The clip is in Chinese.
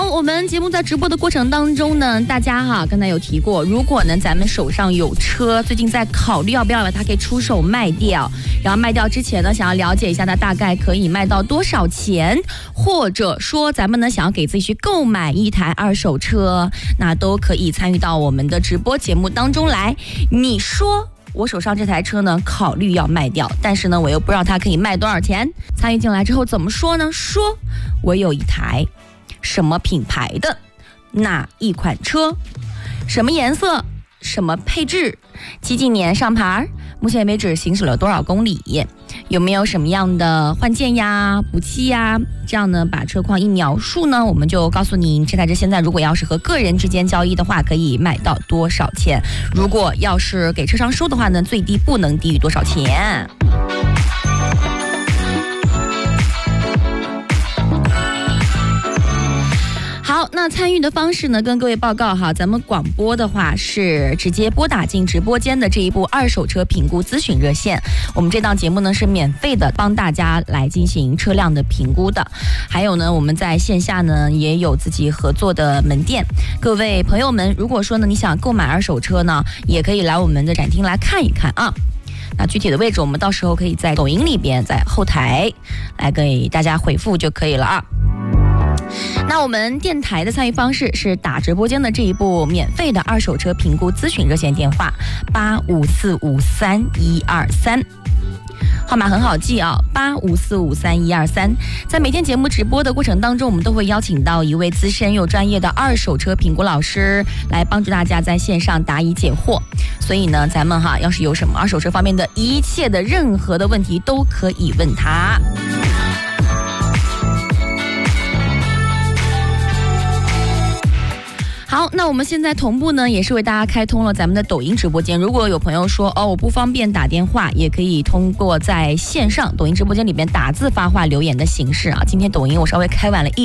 我们节目在直播的过程当中呢，大家刚才有提过，如果呢咱们手上有车，最近在考虑要不要把它给出手卖掉，然后卖掉之前呢，想要了解一下它大概可以卖到多少钱，或者说咱们呢想要给自己去购买一台二手车，那都可以参与到我们的直播节目当中来。你说我手上这台车呢，考虑要卖掉，但是呢，我又不知道它可以卖多少钱。参与进来之后怎么说呢？说我有一台什么品牌的哪一款车，什么颜色，什么配置，几几年上牌，目前为止行驶了多少公里，有没有什么样的换件呀、补漆呀，这样呢把车况一描述呢，我们就告诉您这台车现在如果要是和个人之间交易的话，可以卖到多少钱，如果要是给车商收的话呢，最低不能低于多少钱。好，那参与的方式呢，跟各位报告哈，咱们广播的话是直接拨打进直播间的这一部二手车评估咨询热线，我们这档节目呢是免费的，帮大家来进行车辆的评估的。还有呢，我们在线下呢也有自己合作的门店，各位朋友们，如果说呢你想购买二手车呢，也可以来我们的展厅来看一看啊。那具体的位置我们到时候可以在抖音里边，在后台来给大家回复就可以了啊。那我们电台的参与方式是打直播间的这一部免费的二手车评估咨询热线电话85453123，号码很好记啊，85453123。在每天节目直播的过程当中，我们都会邀请到一位资深又专业的二手车评估老师来帮助大家在线上答疑解惑。所以呢，咱们要是有什么二手车方面的一切的任何的问题，都可以问他。好，那我们现在同步呢，也是为大家开通了咱们的抖音直播间。如果有朋友说我不方便打电话，也可以通过在线上抖音直播间里边打字发话留言的形式啊。今天抖音我稍微开晚了